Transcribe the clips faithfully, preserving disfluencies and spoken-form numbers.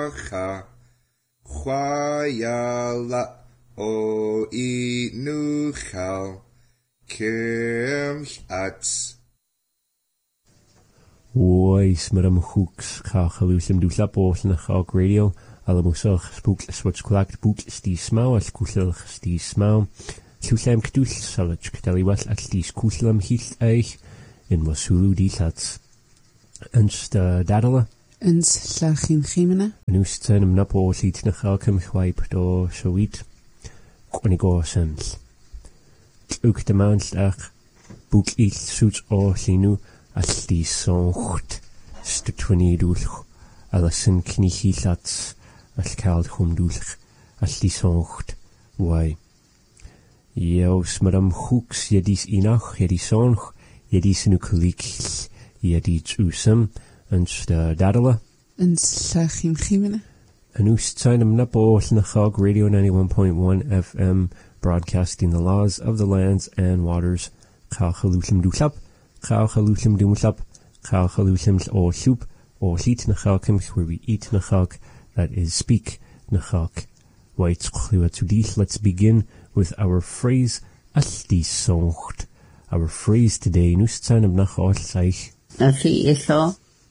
macha chwayala o inuchal kirch Ois madam hooks ka gelusim du slap oos na chak radio alle musach spook switch clact boot sti smau as kusel sti smau Tusem kdus salach ktali was at stis kuslam hil eich in wasulu di lats Ens de dadala Ens slachin chimena Nus tenem napo sit na chalkem chwaip do shawit Kwanigo sens Ook de maanstag boek il suits o sinu as die soncht stutwani dulch alasin knichi lats as kald hum dulch as die soncht why Jeus madam hooks jedis inach jedis sonch jedis nukulik jedis usam ens de dadala Ens slachin chimena Anus tsainem napo Nachog Radio ninety-one point one F M broadcasting the laws of the lands and waters Chalchalushim duslap Chalchalushim dumslap Chalchalushim o soup or heat nachalkim where we eat nachalk that is speak nachalk Whites kluatudis. Let's begin with our phrase Asti soncht. Our phrase today Nus tsainem nachol saich Asi iso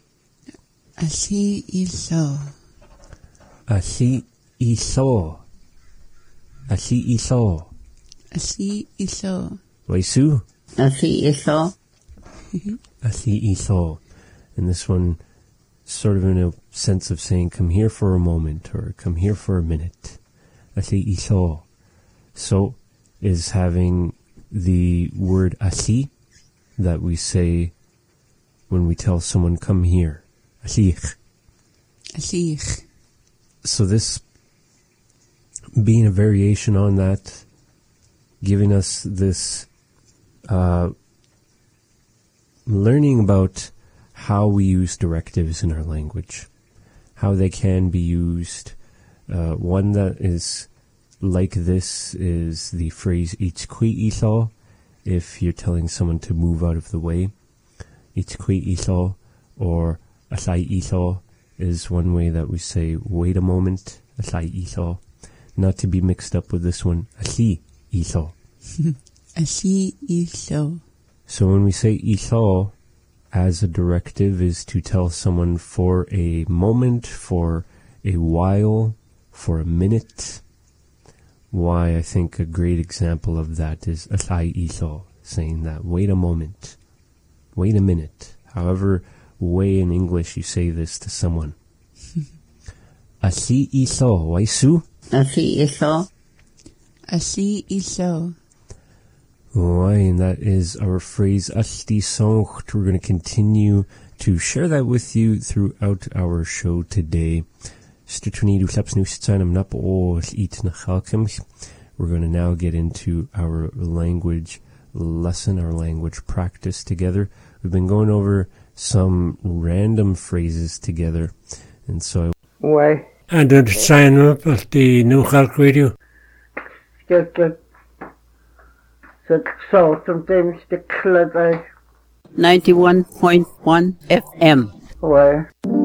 Asi iso Asi iso Asi iso Asi iso Waisu Asi iso Asi iso. And this one sort of in a sense of saying come here for a moment or come here for a minute. Asi iso. So is having the word asi that we say when we tell someone come here. Asich. Asich So this being a variation on that, giving us this uh, learning about how we use directives in our language, how they can be used. Uh, one that is like this is the phrase "itzkui iso," if you're telling someone to move out of the way. "Itzkui iso" or "asai iso" is one way that we say "wait a moment." Asai iso, not to be mixed up with this one. Asi iso. Asi iso. So when we say iso as a directive is to tell someone for a moment, for a while, for a minute. Why I think a great example of that is asai iso, saying that wait a moment, wait a minute. However way in English you say this to someone. Asi iso, waisu? Asi iso Asi iso. Why, and that is our phrase asti soncht. We're going to continue to share that with you throughout our show today. We're going to now get into our language lesson, our language practice together. We've been going over some random phrases together, and so Why? And to sign up at the New Health Radio. Get the the so sometimes the club I ninety-one point one F M why